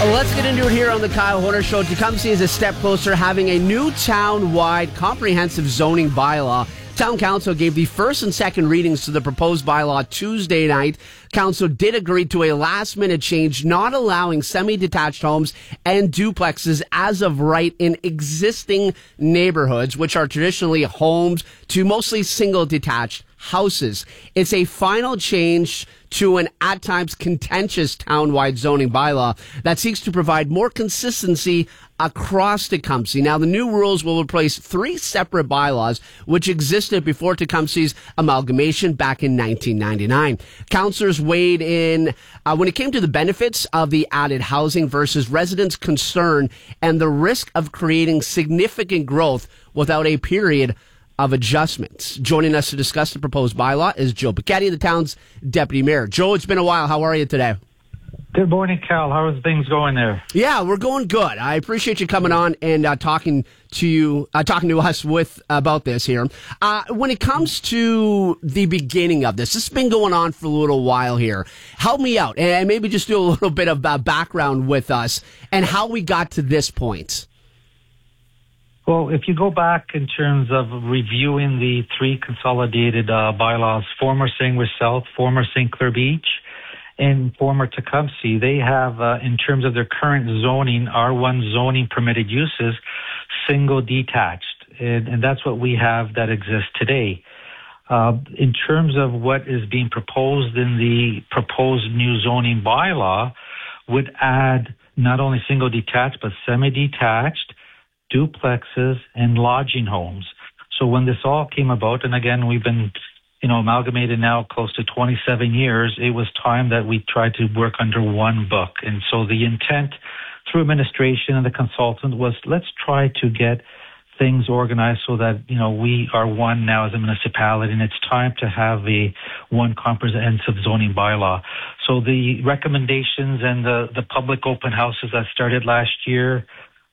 Let's get into it here on the Kyle Horner Show. Tecumseh is a step closer having a new town-wide comprehensive zoning bylaw. Town Council gave the first and second readings to the proposed bylaw Tuesday night. Council did agree to a last-minute change, not allowing semi-detached homes and duplexes as of right in existing neighborhoods, which are traditionally homes to mostly single-detached houses. It's a final change to an at times contentious town-wide zoning bylaw that seeks to provide more consistency across Tecumseh. Now, the new rules will replace three separate bylaws which existed before Tecumseh's amalgamation back in 1999. Councillors weighed in when it came to the benefits of the added housing versus residents' concern and the risk of creating significant growth without a period of adjustments. Joining us to discuss the proposed bylaw is Joe Piketty, the town's deputy mayor. Joe, it's been a while. How are you today? Good morning, Cal. How are things going there? Yeah, we're going good. I appreciate you coming on and talking to us about this here. When it comes to the beginning of this has been going on for a little while here. Help me out and maybe just do a little bit of background with us and how we got to this point. Well, if you go back in terms of reviewing the three consolidated bylaws, former Sandwich South, former St. Clair Beach, and former Tecumseh, they have, in terms of their current zoning, R1 zoning permitted uses, single detached. And that's what we have that exists today. In terms of what is being proposed in the proposed new zoning bylaw, would add not only single detached, but semi-detached, duplexes, and lodging homes. So when this all came about, and again, we've been amalgamated now close to 27 years, it was time that we tried to work under one book. And so the intent through administration and the consultant was, let's try to get things organized so that, we are one now as a municipality, and it's time to have a one comprehensive zoning bylaw. So the recommendations and the public open houses that started last year,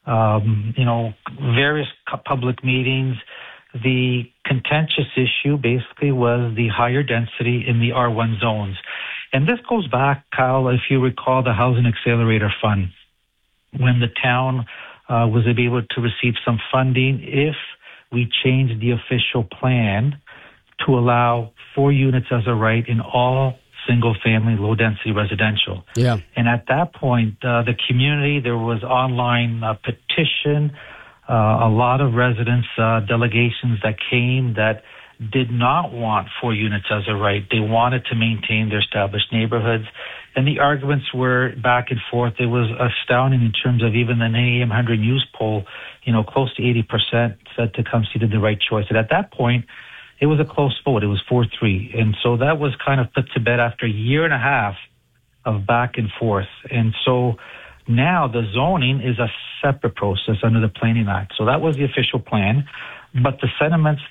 various public meetings. The contentious issue basically was the higher density in the R1 zones. And this goes back, Kyle, if you recall the Housing Accelerator Fund, when the town was able to receive some funding if we changed the official plan to allow 4 units as a right in all single-family, low-density residential. Yeah. And at that point, the community, there was online petition, a lot of residents, delegations that came that did not want 4 units as a right. They wanted to maintain their established neighborhoods. And the arguments were back and forth. It was astounding in terms of even the AM 100 News poll, close to 80% said Tecumseh did the right choice. And at that point, it was a close vote. It was 4-3. And so that was kind of put to bed after a year and a half of back and forth. And so now the zoning is a separate process under the Planning Act. So that was the official plan. But the sentiments,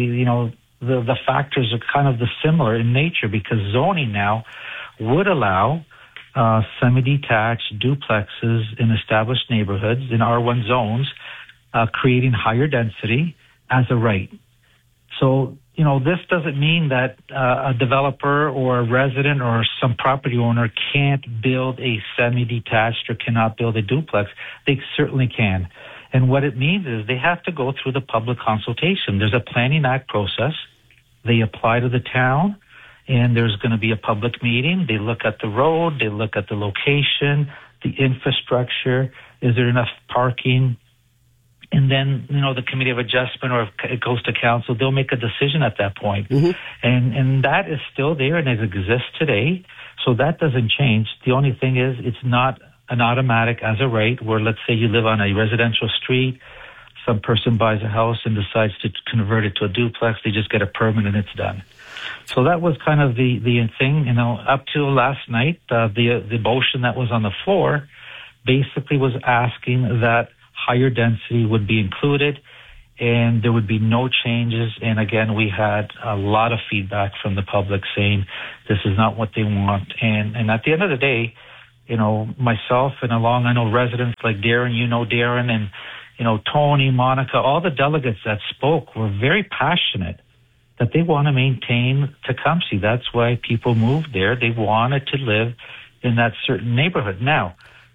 the factors are kind of the similar in nature, because zoning now would allow semi-detached duplexes in established neighborhoods in R1 zones, creating higher density as a right. So, this doesn't mean that a developer or a resident or some property owner can't build a semi-detached or cannot build a duplex. They certainly can. And what it means is they have to go through the public consultation. There's a Planning Act process. They apply to the town, and there's going to be a public meeting. They look at the road. They look at the location, the infrastructure. Is there enough parking? And then, the Committee of Adjustment, or if it goes to council, they'll make a decision at that point. Mm-hmm. And that is still there and it exists today. So that doesn't change. The only thing is it's not an automatic as a right where, let's say you live on a residential street, some person buys a house and decides to convert it to a duplex, they just get a permit and it's done. So that was kind of the thing, up till last night, the motion that was on the floor basically was asking that higher density would be included and there would be no changes. And again, we had a lot of feedback from the public saying this is not what they want. And at the end of the day, myself and I know residents like Darren, Darren, and, Tony, Monica, all the delegates that spoke were very passionate that they want to maintain Tecumseh. That's why people moved there. They wanted to live in that certain neighborhood. Now,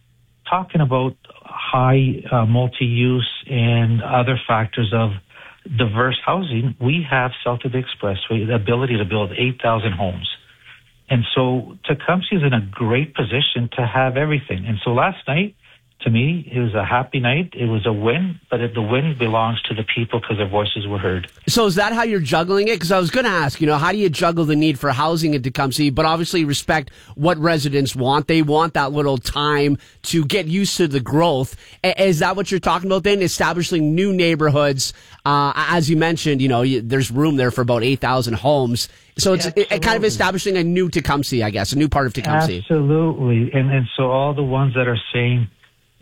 talking about high multi-use and other factors of diverse housing, we have south of the Expressway the ability to build 8,000 homes. And so Tecumseh is in a great position to have everything. And so last night, to me, it was a happy night. It was a win, but the win belongs to the people because their voices were heard. So is that how you're juggling it? Because I was going to ask, how do you juggle the need for housing in Tecumseh, but obviously respect what residents want? They want that little time to get used to the growth. Is that what you're talking about then? Establishing new neighborhoods. As you mentioned, there's room there for about 8,000 homes. So it's kind of establishing a new Tecumseh, I guess, a new part of Tecumseh. Absolutely. And so all the ones that are saying,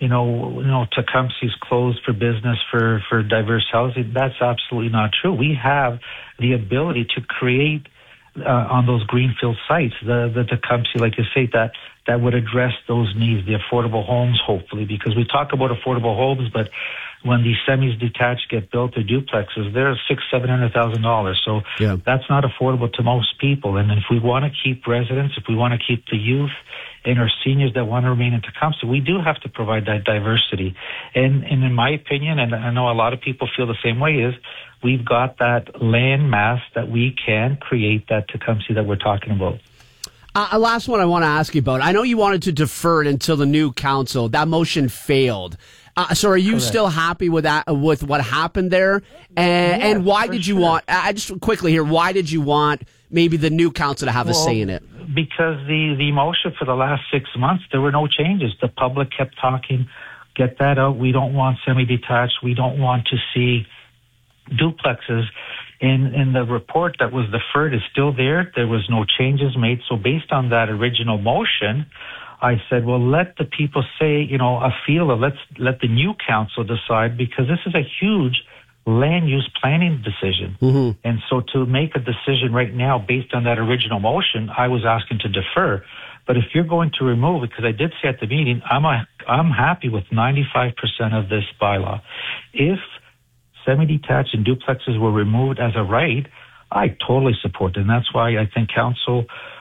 Tecumseh's closed for business for diverse housing, that's absolutely not true. We have the ability to create on those greenfield sites, the Tecumseh, like you say, that would address those needs, the affordable homes, hopefully, because we talk about affordable homes, but when these semis-detached get built or duplexes, they're $600,000-$700,000. So that's not affordable to most people. And if we want to keep residents, if we want to keep the youth and our seniors that want to remain in Tecumseh, we do have to provide that diversity. And in my opinion, and I know a lot of people feel the same way, is we've got that land mass that we can create that Tecumseh that we're talking about. Last one I want to ask you about. I know you wanted to defer it until the new council. That motion failed. So are you Correct. still happy with that, with what happened there? And why did you want, just quickly here, why did you want maybe the new council to have a say in it? Because the motion for the last 6 months, there were no changes. The public kept talking, get that out. We don't want semi-detached. We don't want to see duplexes. In the report that was deferred is still there. There was no changes made. So based on that original motion, I said, well, let the people say, a feel of let the new council decide, because this is a huge land use planning decision. Mm-hmm. And so to make a decision right now based on that original motion, I was asking to defer. But if you're going to remove it, because I did say at the meeting, I'm happy with 95% of this bylaw. If semi-detached and duplexes were removed as a right, I totally support it. And that's why I think council,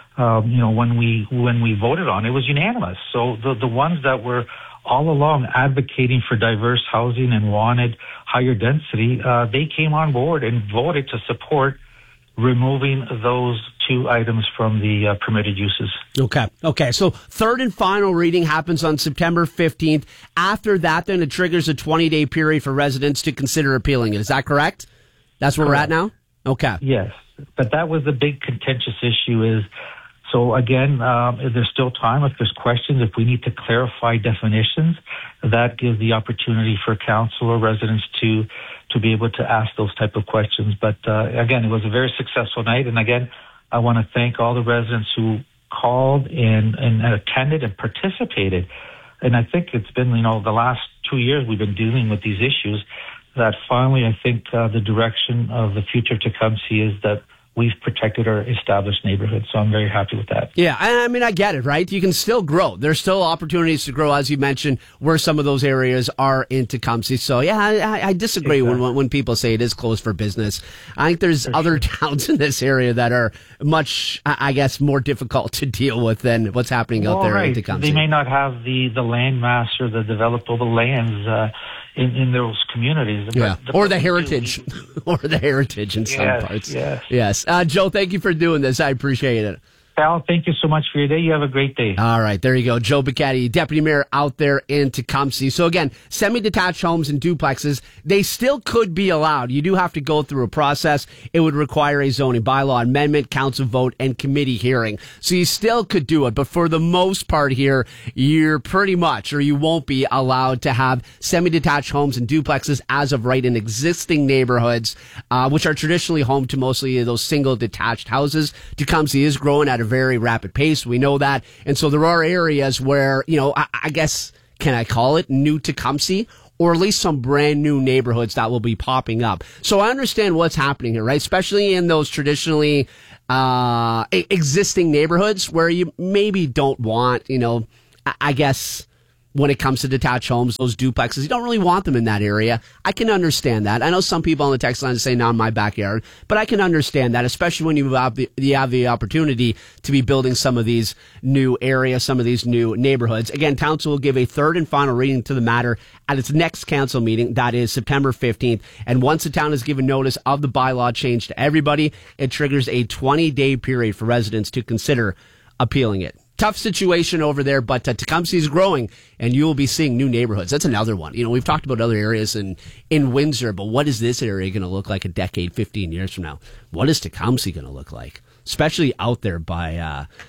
when we voted on it, was unanimous. So the ones that were all along advocating for diverse housing and wanted higher density, they came on board and voted to support removing those two items from the permitted uses. Okay. So third and final reading happens on September 15th. After that, then it triggers a 20-day period for residents to consider appealing it. Is that correct? That's where Correct. we're at now? Okay. Yes. But that was the big contentious issue is, so again, there's still time. If there's questions, if we need to clarify definitions, that gives the opportunity for council or residents to be able to ask those type of questions. But again, it was a very successful night. And again, I want to thank all the residents who called and attended and participated. And I think it's been, the last 2 years we've been dealing with these issues, that finally I think the direction of the future Tecumseh is that we've protected our established neighborhoods. So I'm very happy with that. Yeah, I mean, I get it, right? You can still grow. There's still opportunities to grow, as you mentioned, where some of those areas are in Tecumseh. So, yeah, I disagree when people say it is closed for business. I think there's other towns in this area that are much, I guess, more difficult to deal with than what's happening out there in Tecumseh. They may not have the land mass or the developable lands in those communities. Yeah, or the heritage, or the heritage in some parts. Yes. Joe, thank you for doing this. I appreciate it. Al, thank you so much for your day. You have a great day. All right, there you go. Joe Bicchetti, Deputy Mayor out there in Tecumseh. So again, semi-detached homes and duplexes, they still could be allowed. You do have to go through a process. It would require a zoning bylaw amendment, council vote, and committee hearing. So you still could do it. But for the most part here, you're pretty much, or you won't be allowed to have semi-detached homes and duplexes as of right in existing neighborhoods, which are traditionally home to mostly those single detached houses. Tecumseh is growing at a very rapid pace. We know that. And so there are areas where, I guess, can I call it new Tecumseh? Or at least some brand new neighborhoods that will be popping up. So I understand what's happening here, right? Especially in those traditionally existing neighborhoods where you maybe don't want, I guess, when it comes to detached homes, those duplexes. You don't really want them in that area. I can understand that. I know some people on the text line say, not in my backyard, but I can understand that, especially when you have the opportunity to be building some of these new areas, some of these new neighborhoods. Again, council will give a third and final reading to the matter at its next council meeting. That is September 15th. And once the town has given notice of the bylaw change to everybody, it triggers a 20-day period for residents to consider appealing it. Tough situation over there, but Tecumseh is growing, and you will be seeing new neighborhoods. That's another one. You know, we've talked about other areas in Windsor, but what is this area going to look like a decade, 15 years from now? What is Tecumseh going to look like? Especially out there by,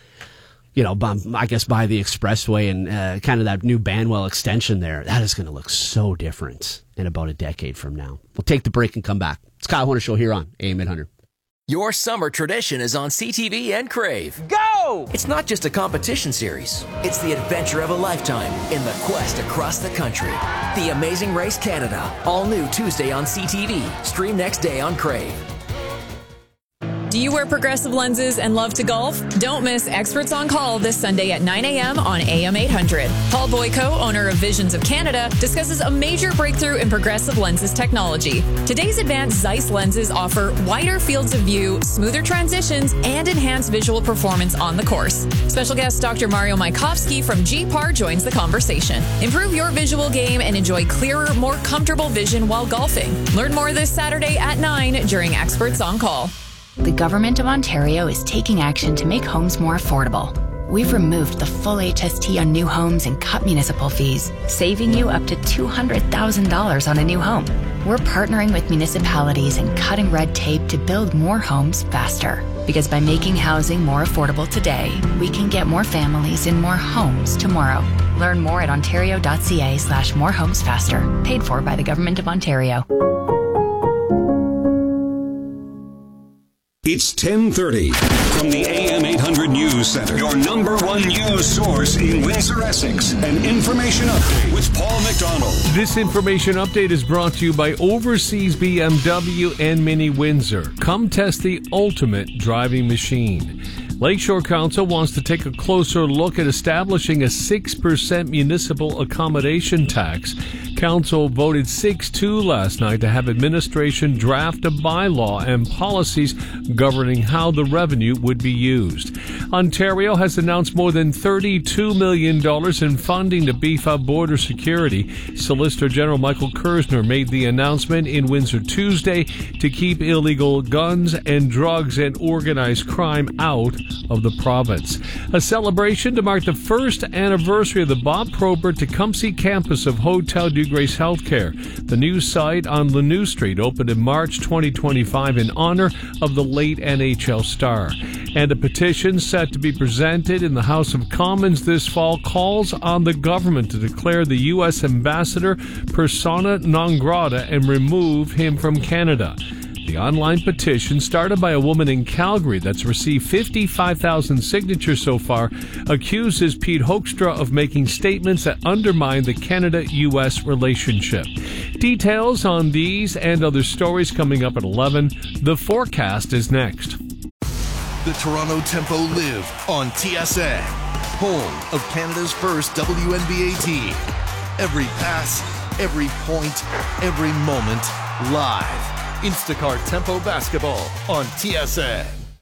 I guess by the expressway and kind of that new Banwell extension there. That is going to look so different in about a decade from now. We'll take the break and come back. It's Kyle Horner Show here on AM 800. Your summer tradition is on CTV and Crave. Go! It's not just a competition series. It's the adventure of a lifetime in the quest across the country. The Amazing Race Canada. All new Tuesday on CTV. Stream next day on Crave. Do you wear progressive lenses and love to golf? Don't miss Experts on Call this Sunday at 9 a.m. on AM 800. Paul Boyko, owner of Visions of Canada, discusses a major breakthrough in progressive lenses technology. Today's advanced Zeiss lenses offer wider fields of view, smoother transitions, and enhanced visual performance on the course. Special guest Dr. Mario Maikovsky from GPAR joins the conversation. Improve your visual game and enjoy clearer, more comfortable vision while golfing. Learn more this Saturday at 9 during Experts on Call. The Government of Ontario is taking action to make homes more affordable. We've removed the full HST on new homes and cut municipal fees, saving you up to $200,000 on a new home. We're partnering with municipalities and cutting red tape to build more homes faster. Because by making housing more affordable today, we can get more families in more homes tomorrow. Learn more at ontario.ca/morehomesfaster. Paid for by the Government of Ontario. It's 10:30 from the AM 800 News Center, your number one news source in Windsor, Essex. An information update with Paul McDonald. This information update is brought to you by Overseas BMW and Mini Windsor. Come test the ultimate driving machine. Lakeshore Council wants to take a closer look at establishing a 6% municipal accommodation tax. Council voted 6-2 last night to have administration draft a bylaw and policies governing how the revenue would be used. Ontario has announced more than $32 million in funding to beef up border security. Solicitor General Michael Kersner made the announcement in Windsor Tuesday to keep illegal guns and drugs and organized crime out of the province. A celebration to mark the first anniversary of the Bob Probert Tecumseh campus of Hotel du Grace Healthcare. The new site on Lanou Street opened in March 2025 in honor of the late NHL star. And a petition set to be presented in the House of Commons this fall calls on the government to declare the U.S. ambassador persona non grata and remove him from Canada. The online petition, started by a woman in Calgary that's received 55,000 signatures so far, accuses Pete Hoekstra of making statements that undermine the Canada-U.S. relationship. Details on these and other stories coming up at 11. The forecast is next. The Toronto Tempo live on TSN, home of Canada's first WNBA team. Every pass, every point, every moment, live. Instacart Tempo Basketball on TSN.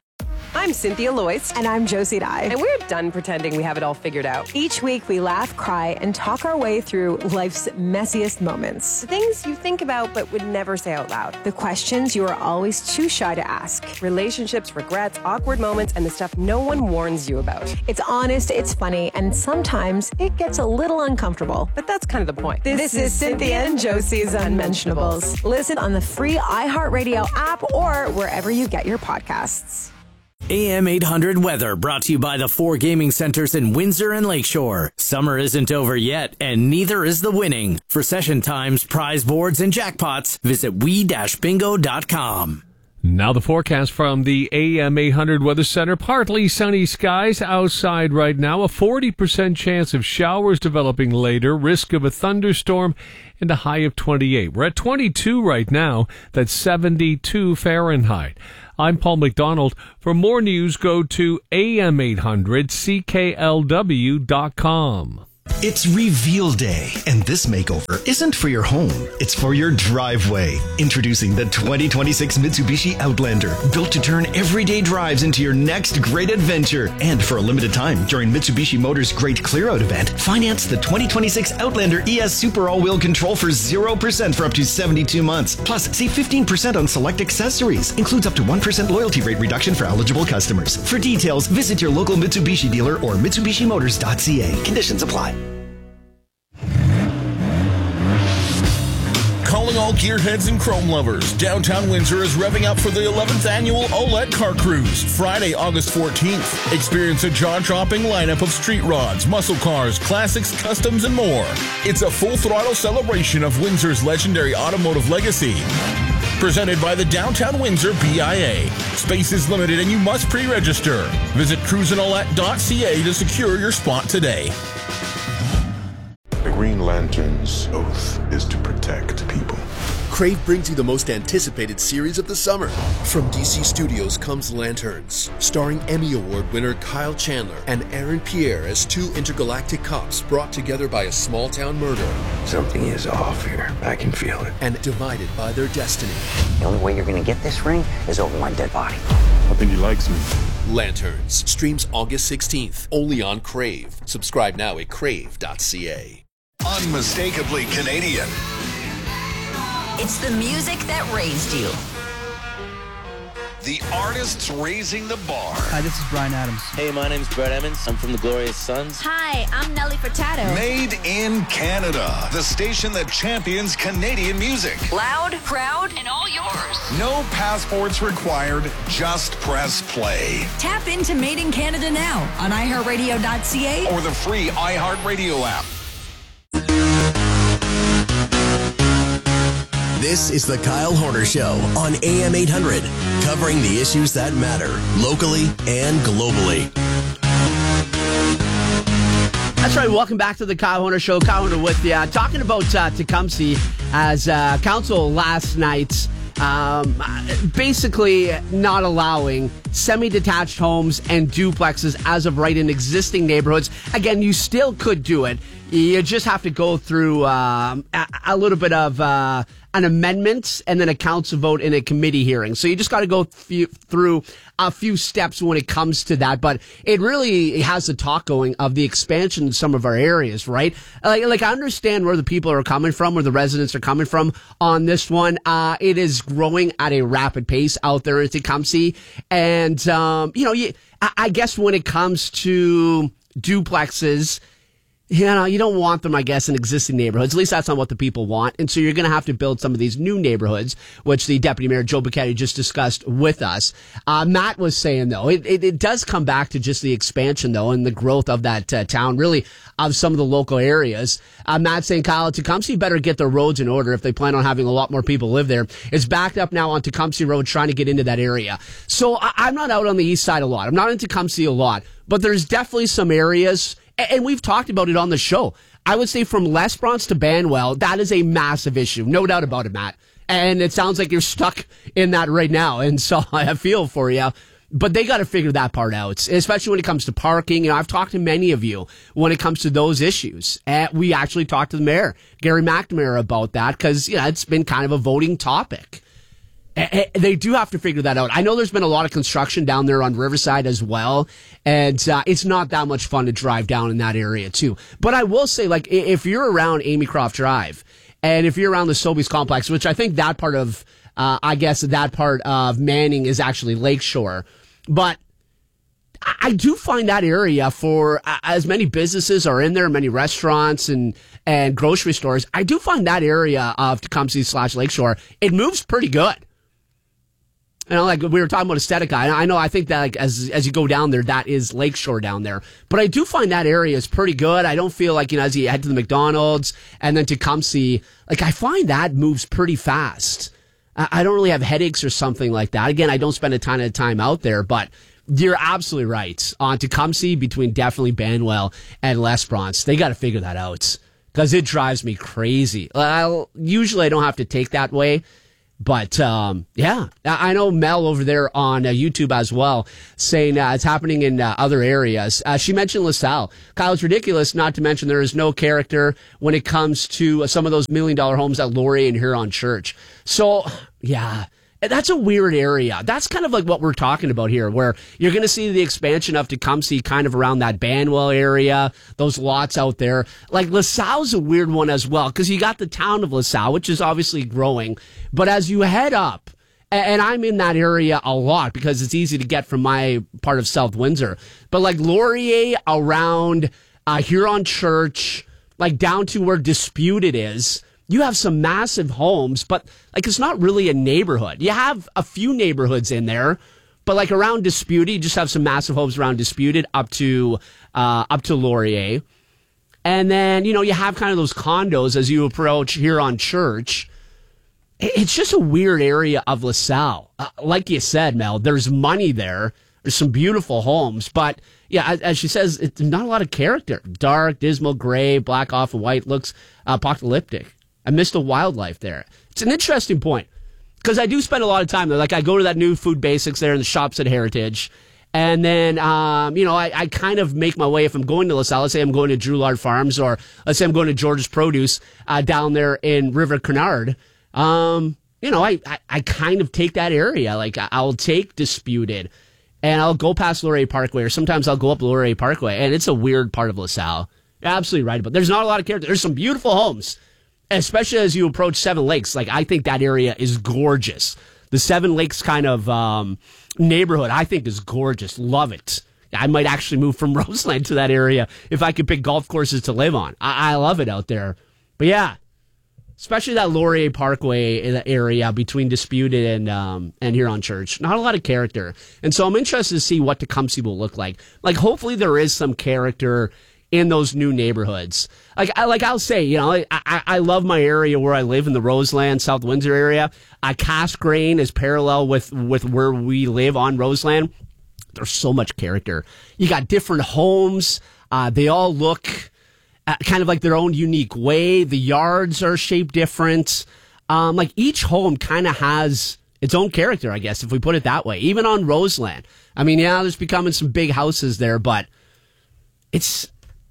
I'm Cynthia Loyce. And I'm Josie Dye. And we're done pretending we have it all figured out. Each week we laugh, cry, and talk our way through life's messiest moments. The things you think about but would never say out loud. The questions you are always too shy to ask. Relationships, regrets, awkward moments, and the stuff no one warns you about. It's honest, it's funny, and sometimes it gets a little uncomfortable. But that's kind of the point. This is Cynthia and Josie's Unmentionables. Listen on the free iHeartRadio app or wherever you get your podcasts. AM 800 weather brought to you by the 4 gaming centers in Windsor and Lakeshore. Summer isn't over yet, and neither is the winning. For session times, prize boards, and jackpots, visit we-bingo.com. Now the forecast from the AM 800 Weather Center. Partly sunny skies outside right now. A 40% chance of showers developing later. Risk of a thunderstorm and a high of 28. We're at 22 right now. That's 72 Fahrenheit. I'm Paul McDonald. For more news, go to am800cklw.com. It's reveal day, and this makeover isn't for your home, it's for your driveway. Introducing the 2026 Mitsubishi Outlander, built to turn everyday drives into your next great adventure. And for a limited time, during Mitsubishi Motors' Great Clear-Out event, finance the 2026 Outlander ES Super All-Wheel Control for 0% for up to 72 months. Plus, save 15% on select accessories. Includes up to 1% loyalty rate reduction for eligible customers. For details, visit your local Mitsubishi dealer or MitsubishiMotors.ca. Conditions apply. Calling all gearheads and chrome lovers, downtown Windsor is revving up for the 11th annual OLED Car Cruise, Friday, August 14th. Experience a jaw-dropping lineup of street rods, muscle cars, classics, customs, and more. It's a full-throttle celebration of Windsor's legendary automotive legacy. Presented by the Downtown Windsor BIA. Space is limited and you must pre-register. Visit cruisinolette.ca to secure your spot today. The Green Lantern's oath is to protect people. Crave brings you the most anticipated series of the summer. From DC Studios comes Lanterns, starring Emmy Award winner Kyle Chandler and Aaron Pierre as two intergalactic cops brought together by a small-town murder. Something is off here. I can feel it. And divided by their destiny. The only way you're going to get this ring is over my dead body. I think he likes me. Lanterns streams August 16th, only on Crave. Subscribe now at crave.ca. Unmistakably Canadian. It's the music that raised you. The artists raising the bar. Hi, this is Bryan Adams. Hey, my name's Brett Emmons. I'm from the Glorious Sons. Hi, I'm Nelly Furtado. Made in Canada. The station that champions Canadian music. Loud, proud, and all yours. No passports required. Just press play. Tap into Made in Canada now on iHeartRadio.ca or the free iHeartRadio app. This is the Kyle Horner Show on AM 800, covering the issues that matter locally and globally. That's right. Welcome back to the Kyle Horner Show. Kyle Horner with you. Talking about Tecumseh as council last night. Basically not allowing semi-detached homes and duplexes as of right in existing neighborhoods. Again, you still could do it. You just have to go through a little bit of an amendment and then a council vote in a committee hearing. So you just got to go through a few steps when it comes to that. But it really has the talk going of the expansion in some of our areas, right? Like I understand where the people are coming from, where the residents are coming from on this one. It is growing at a rapid pace out there in Tecumseh. And, I guess when it comes to duplexes, you don't want them, I guess, in existing neighborhoods. At least that's not what the people want. And so you're going to have to build some of these new neighborhoods, which the Deputy Mayor Joe Buchetti just discussed with us. Matt was saying, though, it does come back to just the expansion, though, and the growth of that town, really, of some of the local areas. Matt saying, Kyle, Tecumseh better get their roads in order if they plan on having a lot more people live there. It's backed up now on Tecumseh Road trying to get into that area. So I'm not out on the east side a lot. I'm not in Tecumseh a lot. But there's definitely some areas, and we've talked about it on the show. I would say from L'Esperance to Banwell, that is a massive issue. No doubt about it, Matt. And it sounds like you're stuck in that right now. And so I feel for you. But they got to figure that part out, especially when it comes to parking. I've talked to many of you when it comes to those issues. And we actually talked to the mayor, Gary McNamara, about that because, it's been kind of a voting topic. They do have to figure that out. I know there's been a lot of construction down there on Riverside as well, and it's not that much fun to drive down in that area too. But I will say, like, if you're around Amy Croft Drive, and if you're around the Sobeys complex, which I think that part of, that part of Manning is actually Lakeshore, but I do find that area for as many businesses are in there, many restaurants and grocery stores. I do find that area of Tecumseh/Lakeshore, it moves pretty good. Like we were talking about Aesthetica. I think that like as you go down there, that is Lakeshore down there. But I do find that area is pretty good. I don't feel like, as you head to the McDonald's and then Tecumseh, like I find that moves pretty fast. I don't really have headaches or something like that. Again, I don't spend a ton of time out there, but you're absolutely right. On Tecumseh, between definitely Banwell and L'Esperance, they got to figure that out because it drives me crazy. Usually I don't have to take that way. But, yeah, I know Mel over there on YouTube as well saying it's happening in other areas. She mentioned LaSalle. Kyle, it's ridiculous not to mention there is no character when it comes to some of those $1 million homes at Laurier and Huron Church. So, yeah, that's a weird area. That's kind of like what we're talking about here, where you're going to see the expansion of Tecumseh kind of around that Banwell area, those lots out there. Like LaSalle's a weird one as well, because you got the town of LaSalle, which is obviously growing. But as you head up, and I'm in that area a lot because it's easy to get from my part of South Windsor, but like Laurier around Huron Church, like down to where Disputed is, you have some massive homes, but like it's not really a neighborhood. You have a few neighborhoods in there, but like around Disputed, you just have some massive homes around Disputed up to Laurier. And then, you have kind of those condos as you approach Huron Church. It's just a weird area of LaSalle. Like you said, Mel, there's money there. There's some beautiful homes, but yeah, as she says, it's not a lot of character. Dark, dismal gray, black off and white, looks apocalyptic. I missed the wildlife there. It's an interesting point because I do spend a lot of time there. Like I go to that new Food Basics there in the shops at Heritage. And then, I kind of make my way if I'm going to LaSalle. Let's say I'm going to Drouillard Farms, or let's say I'm going to George's Produce down there in River Canard. I kind of take that area. Like I'll take Disputed and I'll go past Laurier Parkway, or sometimes I'll go up Laurier Parkway, and it's a weird part of LaSalle. You're absolutely right, but there's not a lot of character. There's some beautiful homes, especially as you approach Seven Lakes. Like I think that area is gorgeous. The Seven Lakes kind of neighborhood, I think, is gorgeous. Love it. I might actually move from Roseland to that area if I could pick golf courses to live on. I love it out there. But yeah, especially that Laurier Parkway area between Disputed and Huron Church. Not a lot of character. And so I'm interested to see what Tecumseh will look like. Like, hopefully there is some character in those new neighborhoods. I'll say, I love my area where I live in the Roseland, South Windsor area. Casgrain is parallel with where we live on Roseland. There's so much character. You got different homes. They all look kind of like their own unique way. The yards are shaped different. Like each home kind of has its own character, I guess, if we put it that way. Even on Roseland. I mean, yeah, there's becoming some big houses there, but it's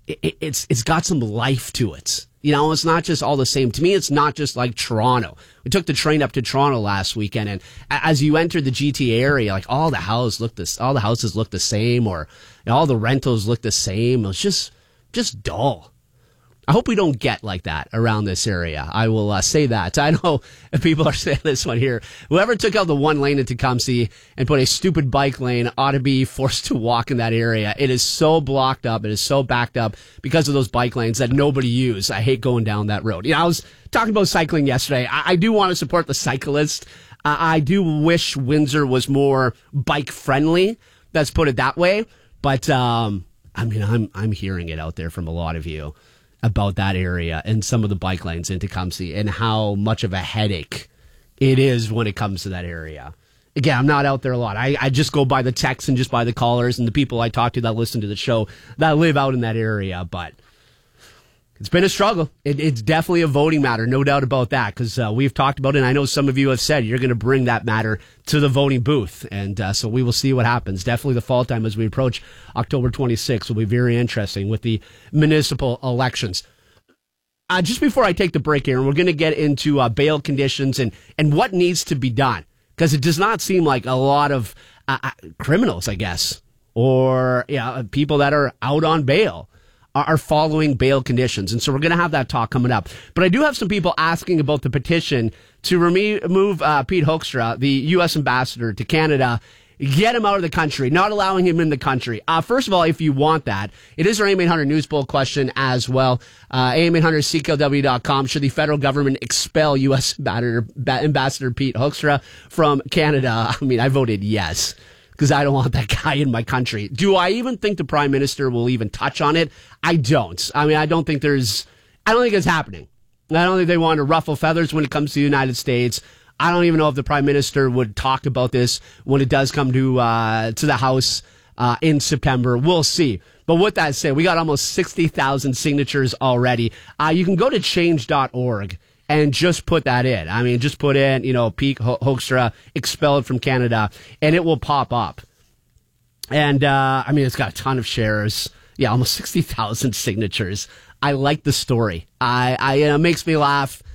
got some life to it. It's not just all the same. To me, it's not just like Toronto. We took the train up to Toronto last weekend, and as you enter the GTA area, like all the houses look the same, or all the rentals look the same. It's just dull. I hope we don't get like that around this area. I will say that. I know people are saying this one here. Whoever took out the one lane in Tecumseh and put a stupid bike lane ought to be forced to walk in that area. It is so blocked up. It is so backed up because of those bike lanes that nobody uses. I hate going down that road. I was talking about cycling yesterday. I do want to support the cyclist. I do wish Windsor was more bike friendly. Let's put it that way. But, I'm hearing it out there from a lot of you about that area and some of the bike lanes in Tecumseh and how much of a headache it is when it comes to that area. Again, I'm not out there a lot. I just go by the texts and just by the callers and the people I talk to that listen to the show that live out in that area. But it's been a struggle. It's definitely a voting matter, no doubt about that, because we've talked about it, and I know some of you have said you're going to bring that matter to the voting booth, and so we will see what happens. Definitely the fall time as we approach October 26th will be very interesting with the municipal elections. Just before I take the break here, and we're going to get into bail conditions and what needs to be done, because it does not seem like a lot of criminals, I guess, or people that are out on bail are following bail conditions. And so we're going to have that talk coming up. But I do have some people asking about the petition to remove Pete Hoekstra, the U.S. ambassador to Canada, get him out of the country, not allowing him in the country. First of all, if you want that, it is our AM800 News Poll question as well. AM800CKLW.com. Should the federal government expel U.S. Ambassador Pete Hoekstra from Canada? I mean, I voted yes, because I don't want that guy in my country. Do I even think the Prime Minister will even touch on it? I don't. I mean, I don't think it's happening. I don't think they want to ruffle feathers when it comes to the United States. I don't even know if the Prime Minister would talk about this when it does come to the House in September. We'll see. But with that said, we got almost 60,000 signatures already. You can go to change.org and just put that in. I mean, just put in, Pete Hoekstra expelled from Canada, and it will pop up. And, it's got a ton of shares. Yeah, almost 60,000 signatures. I like the story. It makes me laugh.